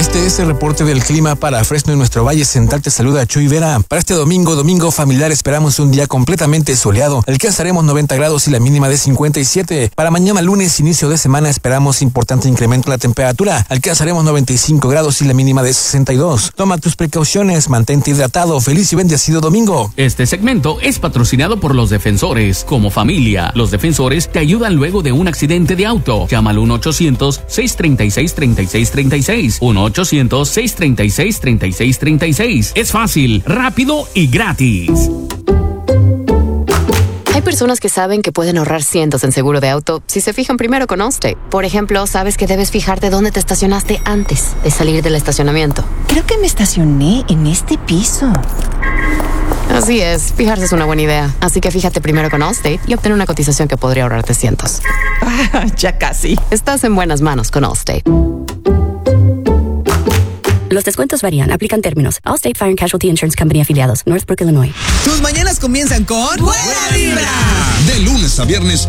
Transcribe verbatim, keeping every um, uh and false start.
Este es el reporte del clima para Fresno y nuestro Valle Central. Te saluda Chuy Vera. Para este domingo, domingo familiar, esperamos un día completamente soleado. Alcanzaremos noventa grados y la mínima de cincuenta y siete. Para mañana lunes, inicio de semana, esperamos importante incremento en la temperatura. Alcanzaremos noventa y cinco grados y la mínima de sesenta y dos. Toma tus precauciones, mantente hidratado. Feliz y bendecido domingo. Este segmento es patrocinado por Los Defensores. Como familia, Los Defensores te ayudan luego de un accidente de auto. Llama al uno ochocientos, seiscientos treinta y seis, treinta y seis treinta y seis. uno ochocientos, seiscientos treinta y seis, treinta y seis treinta y seis. Es fácil, rápido y gratis. Hay personas que saben que pueden ahorrar cientos en seguro de auto si se fijan primero con Allstate. Por ejemplo, sabes que debes fijarte dónde te estacionaste antes de salir del estacionamiento. Creo que me estacioné en este piso. Así es, fijarse es una buena idea. Así que fíjate primero con Allstate y obtén una cotización que podría ahorrarte cientos. Ah, ya casi. Estás en buenas manos con Allstate. Los descuentos varían, aplican términos. Allstate Fire and Casualty Insurance Company afiliados, Northbrook, Illinois. Tus mañanas comienzan con ¡Buena Vibra! De lunes a viernes